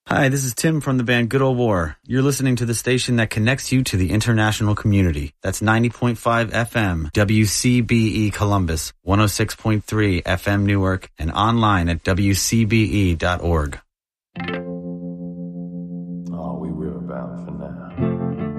Hi, this is Tim from the band Good Old War. You're listening to the station that connects you to the international community. That's 90.5 FM, WCBE Columbus, 106.3 FM Newark, and online at WCBE.org.